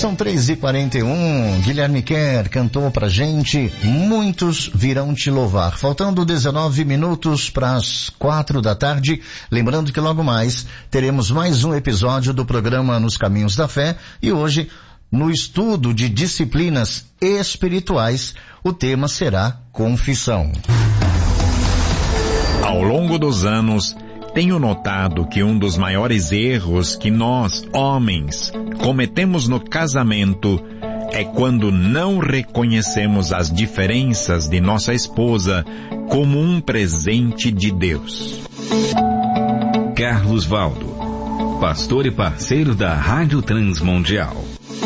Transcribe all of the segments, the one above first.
São 3h41, Guilherme Kerr cantou pra gente Muitos Virão Te Louvar. Faltando 19 minutos para as 4 da tarde, lembrando que logo mais teremos mais um episódio do programa Nos Caminhos da Fé e hoje, no estudo de disciplinas espirituais, o tema será confissão. Ao longo dos anos, tenho notado que um dos maiores erros que nós, homens, cometemos no casamento é quando não reconhecemos as diferenças de nossa esposa como um presente de Deus. Carlos Valdo, pastor e parceiro da Rádio Transmundial.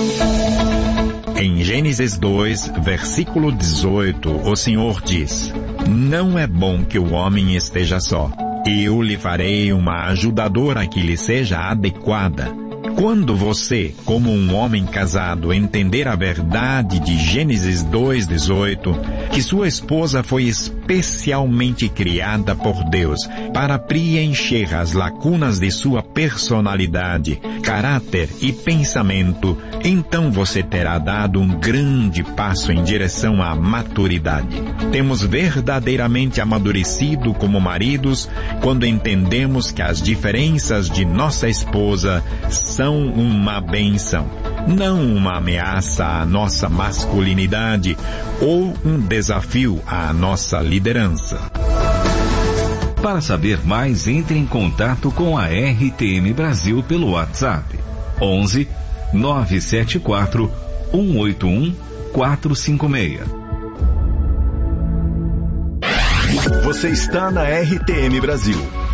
Em Gênesis 2, versículo 18, o Senhor diz: Não é bom que o homem esteja só. Eu lhe farei uma ajudadora que lhe seja adequada. Quando você, como um homem casado, entender a verdade de Gênesis 2:18, que sua esposa foi especialmente criada por Deus para preencher as lacunas de sua personalidade, caráter e pensamento, então você terá dado um grande passo em direção à maturidade. Temos verdadeiramente amadurecido como maridos quando entendemos que as diferenças de nossa esposa são uma bênção, não uma ameaça à nossa masculinidade ou um desafio à nossa liderança. Para saber mais, entre em contato com a RTM Brasil pelo WhatsApp 11 974 181 456. Você está na RTM Brasil.